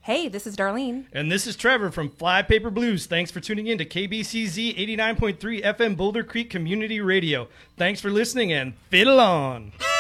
Hey, this is Darlene. And this is Trevor from Flypaper Blues. Thanks for tuning in to KBCZ 89.3 FM Boulder Creek Community Radio. Thanks for listening and fiddle on.